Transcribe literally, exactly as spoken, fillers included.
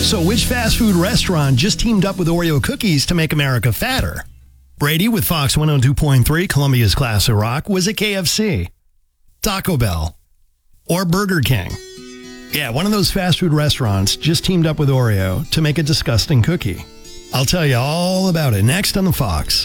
So which fast food restaurant just teamed up with Oreo cookies to make America fatter? Brady with Fox one oh two point three, Columbia's Classic Rock. Was it K F C, Taco Bell, or Burger King? Yeah, one of those fast food restaurants just teamed up with Oreo to make a disgusting cookie. I'll tell you all about it next on the Fox.